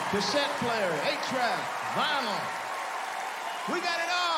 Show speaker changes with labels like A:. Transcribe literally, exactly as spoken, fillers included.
A: cassette player, eight track, vinyl. We got it all.